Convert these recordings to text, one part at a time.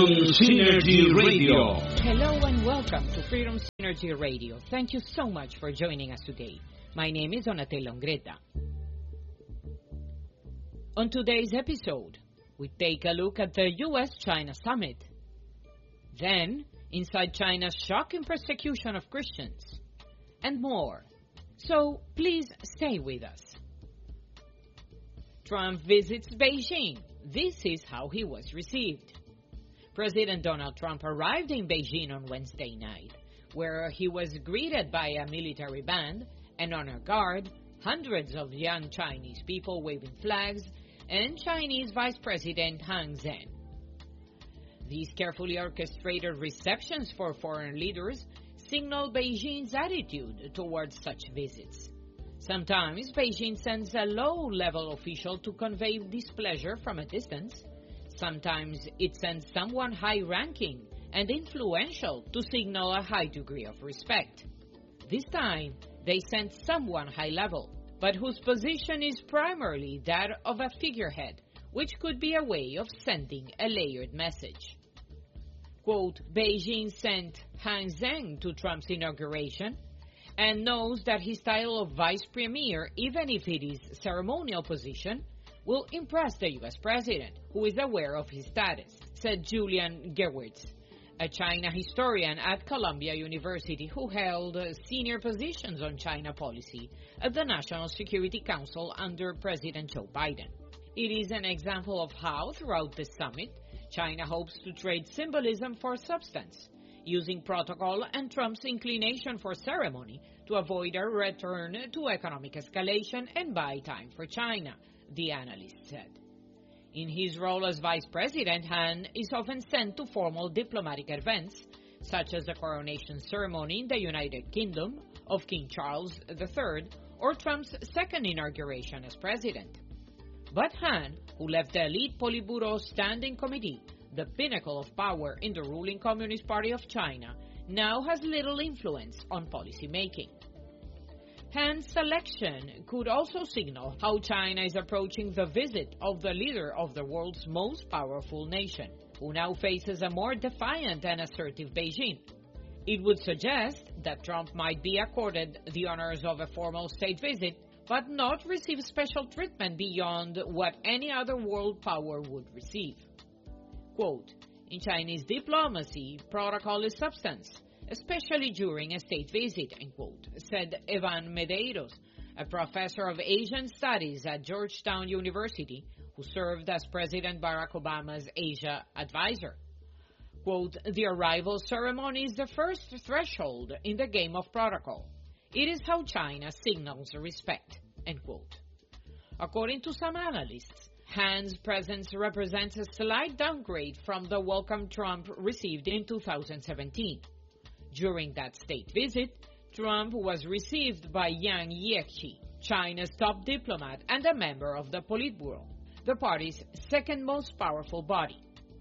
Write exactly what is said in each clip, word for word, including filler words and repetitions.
Freedom Synergy Radio. Hello and welcome to Freedom Synergy Radio. Thank you so much for joining us today. My name is Donatella Ongretta. On today's episode, we take a look at the U S China Summit. Then, inside China's shocking persecution of Christians. And more. So, please stay with us. Trump visits Beijing. This is how he was received. President Donald Trump arrived in Beijing on Wednesday night, where he was greeted by a military band, an honor guard, hundreds of young Chinese people waving flags, and Chinese Vice President Han Zheng. These carefully orchestrated receptions for foreign leaders signal Beijing's attitude towards such visits. Sometimes Beijing sends a low-level official to convey displeasure from a distance. Sometimes it sends someone high-ranking and influential to signal a high degree of respect. This time, they sent someone high-level, but whose position is primarily that of a figurehead, which could be a way of sending a layered message. Quote, Beijing sent Han Zheng to Trump's inauguration and knows that his title of vice premier, even if it is ceremonial position, will impress the U S president, who is aware of his status, said Julian Gewirtz, a China historian at Columbia University who held senior positions on China policy at the National Security Council under President Joe Biden. It is an example of how, throughout the summit, China hopes to trade symbolism for substance, using protocol and Trump's inclination for ceremony to avoid a return to economic escalation and buy time for China, the analyst said. In his role as vice president, Han is often sent to formal diplomatic events, such as the coronation ceremony in the United Kingdom of King Charles the Third or Trump's second inauguration as president. But Han, who left the elite Politburo Standing Committee, the pinnacle of power in the ruling Communist Party of China, now has little influence on policy making. Han's selection could also signal how China is approaching the visit of the leader of the world's most powerful nation, who now faces a more defiant and assertive Beijing. It would suggest that Trump might be accorded the honors of a formal state visit, but not receive special treatment beyond what any other world power would receive. Quote, in Chinese diplomacy, protocol is substance, especially during a state visit, end quote, said Evan Medeiros, a professor of Asian Studies at Georgetown University, who served as President Barack Obama's Asia advisor. Quote, the arrival ceremony is the first threshold in the game of protocol. It is how China signals respect, end quote. According to some analysts, Han's presence represents a slight downgrade from the welcome Trump received in two thousand seventeen. During that state visit, Trump was received by Yang Jiechi, China's top diplomat and a member of the Politburo, the party's second most powerful body.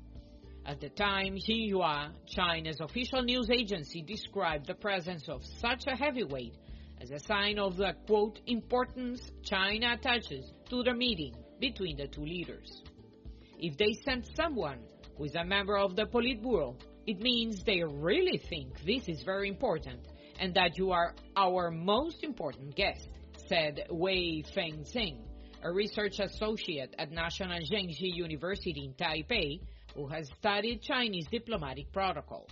At the time, Xinhua, China's official news agency, described the presence of such a heavyweight as a sign of the, quote, importance China attaches to the meeting between the two leaders. If they send someone who is a member of the Politburo, it means they really think this is very important and that you are our most important guest, said Wei Fengxing, a research associate at National Zhengzhi University in Taipei, who has studied Chinese diplomatic protocol.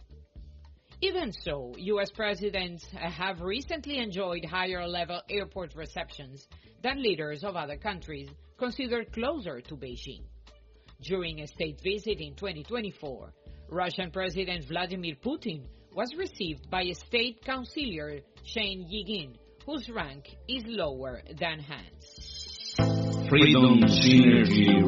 Even so, U S presidents have recently enjoyed higher-level airport receptions than leaders of other countries considered closer to Beijing. During a state visit in twenty twenty-four, Russian President Vladimir Putin was received by a state councilor, Shane Yigin, whose rank is lower than Han's. Freedom Synergy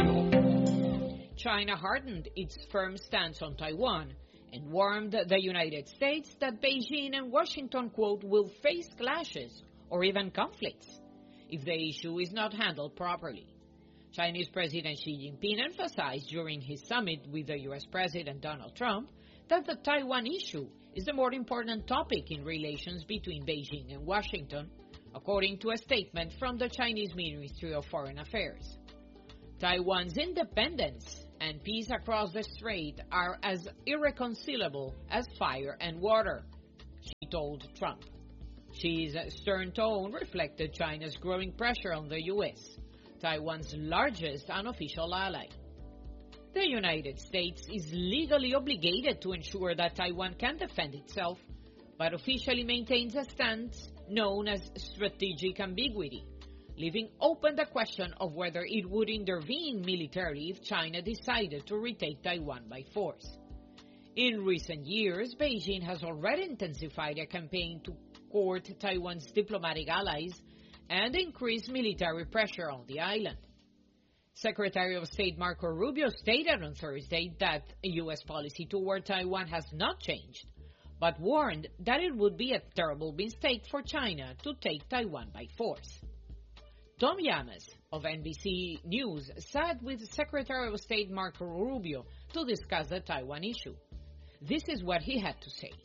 Radio. China hardened its firm stance on Taiwan and warned the United States that Beijing and Washington, quote, will face clashes or even conflicts if the issue is not handled properly. Chinese President Xi Jinping emphasized during his summit with the U S President Donald Trump that the Taiwan issue is the more important topic in relations between Beijing and Washington, according to a statement from the Chinese Ministry of Foreign Affairs. Taiwan's independence and peace across the strait are as irreconcilable as fire and water, she told Trump. Xi's stern tone reflected China's growing pressure on the U S, Taiwan's largest unofficial ally. The United States is legally obligated to ensure that Taiwan can defend itself, but officially maintains a stance known as strategic ambiguity, leaving open the question of whether it would intervene militarily if China decided to retake Taiwan by force. In recent years, Beijing has already intensified a campaign to court Taiwan's diplomatic allies and increase military pressure on the island. Secretary of State Marco Rubio stated on Thursday that U S policy toward Taiwan has not changed, but warned that it would be a terrible mistake for China to take Taiwan by force. Tom Llamas of N B C News sat with Secretary of State Marco Rubio to discuss the Taiwan issue. This is what he had to say.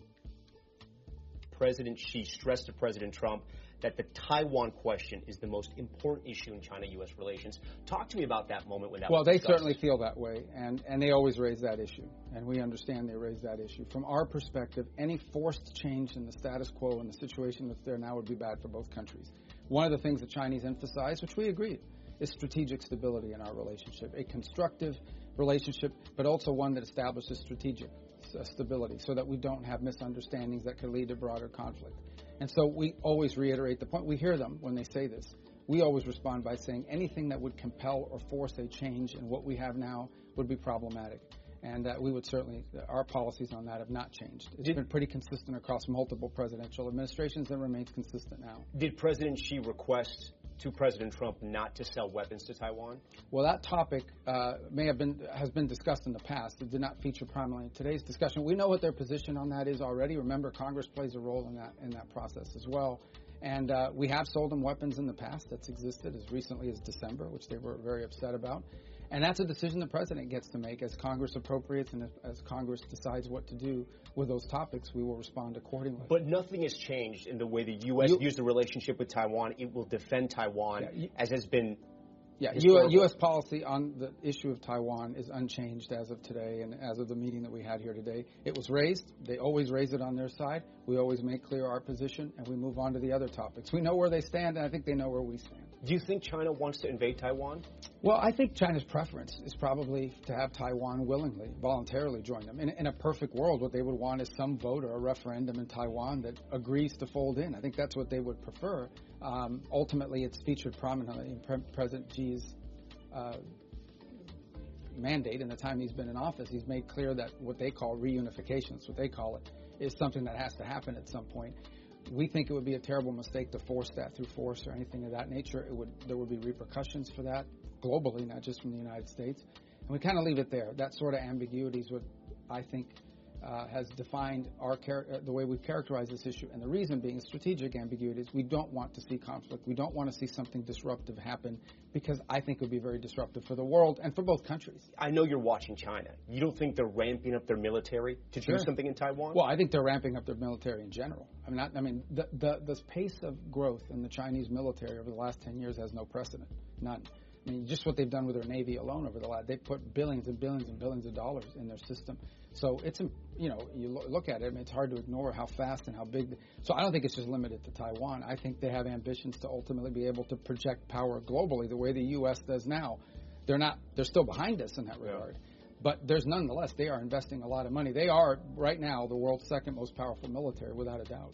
President Xi stressed to President Trump that the Taiwan question is the most important issue in China-U S relations. Talk to me about that moment when that well, was they discussed. certainly feel that way, and, and they always raise that issue, and we understand they raise that issue. From our perspective, any forced change in the status quo and the situation that's there now would be bad for both countries. One of the things the Chinese emphasize, which we agree, is strategic stability in our relationship, a constructive relationship, but also one that establishes strategic stability so that we don't have misunderstandings that could lead to broader conflict. And so we always reiterate the point. We hear them when they say this. We always respond by saying anything that would compel or force a change in what we have now would be problematic. And uh, we would certainly, our policies on that have not changed. It's Did, been pretty consistent across multiple presidential administrations and remains consistent now. Did President Xi request to President Trump not to sell weapons to Taiwan? Well, that topic uh, may have been has been discussed in the past. It did not feature prominently in today's discussion. We know what their position on that is already. Remember, Congress plays a role in that in that process as well. And uh, we have sold them weapons in the past. That's existed as recently as December, which they were very upset about. And that's a decision the president gets to make as Congress appropriates and as Congress decides what to do with those topics. We will respond accordingly. But nothing has changed in the way the U S You, views the relationship with Taiwan. It will defend Taiwan, yeah, you, as has been. Yeah, U S policy on the issue of Taiwan is unchanged as of today and as of the meeting that we had here today. It was raised. They always raise it on their side. We always make clear our position, and we move on to the other topics. We know where they stand, and I think they know where we stand. Do you think China wants to invade Taiwan? Well, I think China's preference is probably to have Taiwan willingly, voluntarily join them. In, in a perfect world, what they would want is some vote or a referendum in Taiwan that agrees to fold in. I think that's what they would prefer. Um, ultimately, it's featured prominently in Pre- President Xi's uh, mandate in the time he's been in office. He's made clear that what they call reunification, that's what they call it, is something that has to happen at some point. We think it would be a terrible mistake to force that through force or anything of that nature. It would there would be repercussions for that globally, not just from the United States. And we kind of leave it there. That sort of ambiguity is what I think uh, has defined our char- uh, the way we characterize this issue. And the reason being strategic ambiguity is we don't want to see conflict. We don't want to see something disruptive happen because I think it would be very disruptive for the world and for both countries. I know you're watching China. You don't think they're ramping up their military to Sure. do something in Taiwan? Well, I think they're ramping up their military in general. I mean, I, I mean, the, the the pace of growth in the Chinese military over the last ten years has no precedent. None. I mean, just what they've done with their Navy alone over the last, they've put billions and billions and billions of dollars in their system. So it's, you know, you lo- look at it, I mean, it's hard to ignore how fast and how big. The, so I don't think it's just limited to Taiwan. I think they have ambitions to ultimately be able to project power globally the way the U S does now. They're not, they're still behind us in that regard. Yeah. But there's nonetheless, they are investing a lot of money. They are, right now, the world's second most powerful military, without a doubt.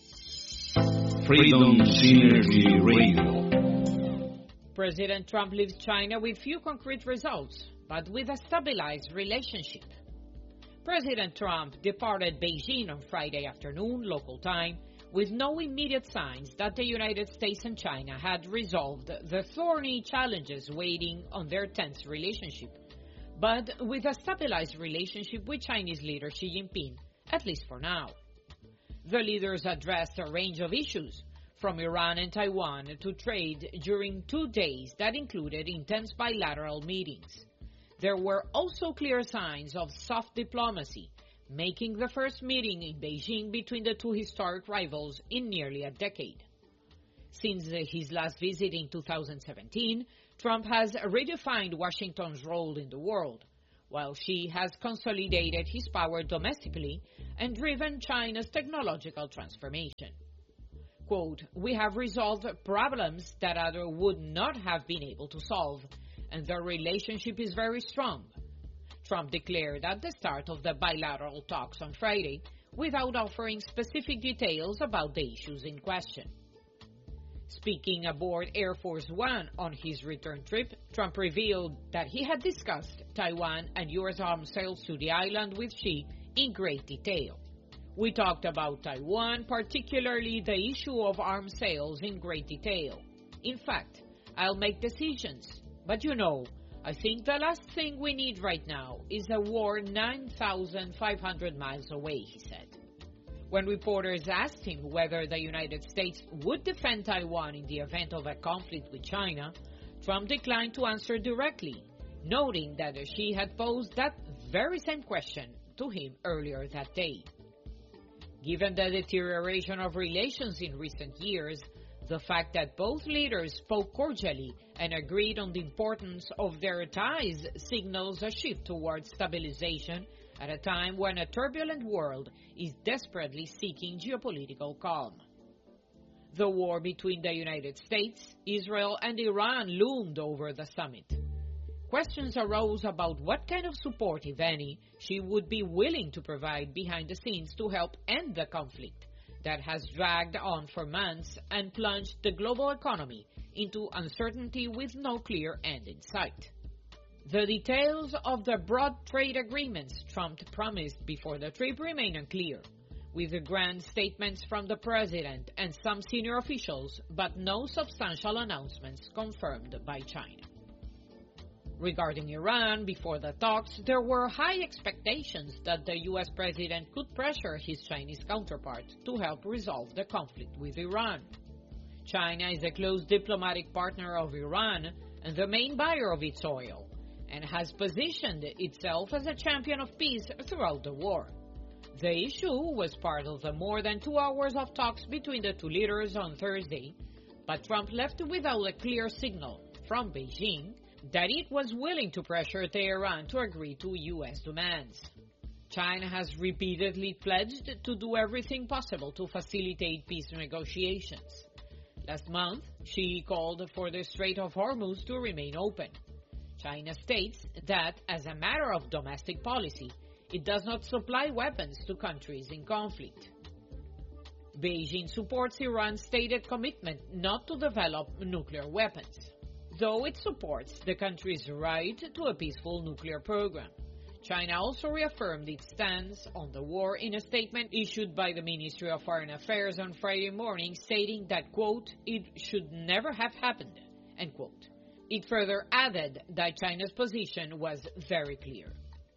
Freedom Synergy Radio. President Trump leaves China with few concrete results, but with a stabilized relationship. President Trump departed Beijing on Friday afternoon, local time, with no immediate signs that the United States and China had resolved the thorny challenges waiting on their tense relationship, but with a stabilized relationship with Chinese leader Xi Jinping, at least for now. The leaders addressed a range of issues, from Iran and Taiwan to trade, during two days that included intense bilateral meetings. There were also clear signs of soft diplomacy, making the first meeting in Beijing between the two historic rivals in nearly a decade. Since his last visit in two thousand seventeen, Trump has redefined Washington's role in the world, while Xi has consolidated his power domestically and driven China's technological transformation. Quote, "We have resolved problems that others would not have been able to solve, and the relationship is very strong," Trump declared at the start of the bilateral talks on Friday, without offering specific details about the issues in question. Speaking aboard Air Force One on his return trip, Trump revealed that he had discussed Taiwan and U S arms sales to the island with Xi in great detail. "We talked about Taiwan, particularly the issue of arms sales, in great detail. In fact, I'll make decisions. But you know, I think the last thing we need right now is a war nine thousand five hundred miles away," he said. When reporters asked him whether the United States would defend Taiwan in the event of a conflict with China, Trump declined to answer directly, noting that Xi had posed that very same question to him earlier that day. Given the deterioration of relations in recent years, the fact that both leaders spoke cordially and agreed on the importance of their ties signals a shift towards stabilization at a time when a turbulent world is desperately seeking geopolitical calm. The war between the United States, Israel, and Iran loomed over the summit. Questions arose about what kind of support, if any, Xi would be willing to provide behind the scenes to help end the conflict that has dragged on for months and plunged the global economy into uncertainty with no clear end in sight. The details of the broad trade agreements Trump promised before the trip remain unclear, with grand statements from the president and some senior officials, but no substantial announcements confirmed by China. Regarding Iran, before the talks, there were high expectations that the U S president could pressure his Chinese counterpart to help resolve the conflict with Iran. China is a close diplomatic partner of Iran and the main buyer of its oil, and has positioned itself as a champion of peace throughout the war. The issue was part of the more than two hours of talks between the two leaders on Thursday, but Trump left without a clear signal from Beijing that it was willing to pressure Tehran to agree to U S demands. China has repeatedly pledged to do everything possible to facilitate peace negotiations. Last month, Xi called for the Strait of Hormuz to remain open. China states that, as a matter of domestic policy, it does not supply weapons to countries in conflict. Beijing supports Iran's stated commitment not to develop nuclear weapons, though it supports the country's right to a peaceful nuclear program. China also reaffirmed its stance on the war in a statement issued by the Ministry of Foreign Affairs on Friday morning, stating that, quote, "it should never have happened," end quote. It further added that China's position was very clear.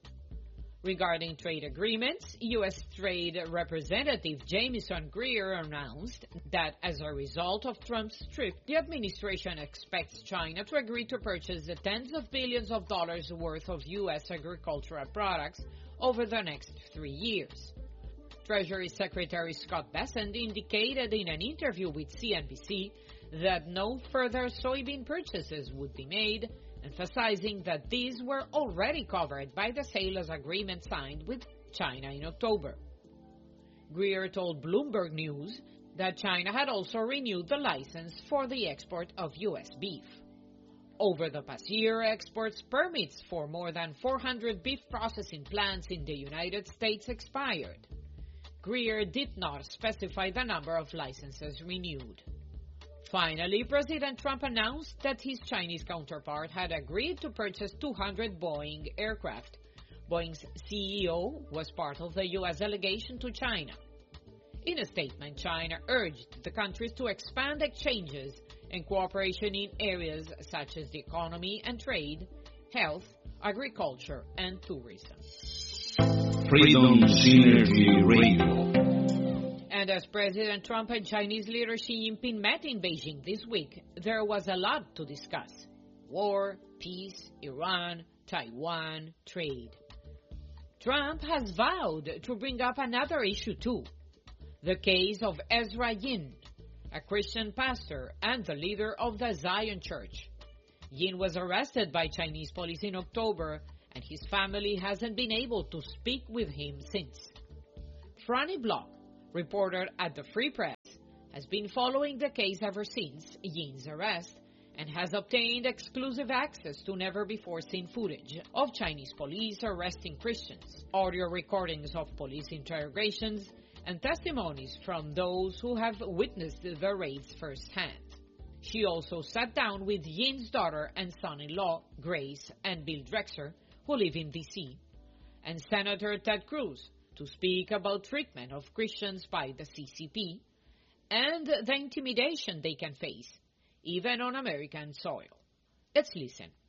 Regarding trade agreements, U S Trade Representative Jamieson Greer announced that as a result of Trump's trip, the administration expects China to agree to purchase the tens of billions of dollars worth of U S agricultural products over the next three years. Treasury Secretary Scott Bessent indicated in an interview with C N B C that no further soybean purchases would be made, emphasizing that these were already covered by the sales agreement signed with China in October. Greer told Bloomberg News that China had also renewed the license for the export of U S beef. Over the past year, exports permits for more than four hundred beef processing plants in the United States expired. Greer did not specify the number of licenses renewed. Finally, President Trump announced that his Chinese counterpart had agreed to purchase two hundred Boeing aircraft. Boeing's C E O was part of the U S delegation to China. In a statement, China urged the countries to expand exchanges and cooperation in areas such as the economy and trade, health, agriculture, and tourism. Freedom Synergy Radio. And as President Trump and Chinese leader Xi Jinping met in Beijing this week, there was a lot to discuss: war, peace, Iran, Taiwan, trade. Trump has vowed to bring up another issue too: the case of Ezra Yin, a Christian pastor and the leader of the Zion Church. Yin was arrested by Chinese police in October and his family hasn't been able to speak with him since. Franny Block, reporter at the Free Press, has been following the case ever since Yin's arrest and has obtained exclusive access to never-before-seen footage of Chinese police arresting Christians, audio recordings of police interrogations, and testimonies from those who have witnessed the raids firsthand. She also sat down with Yin's daughter and son-in-law, Grace and Bill Drexer, who live in D C, and Senator Ted Cruz to speak about treatment of Christians by the C C P and the intimidation they can face, even on American soil. Let's listen.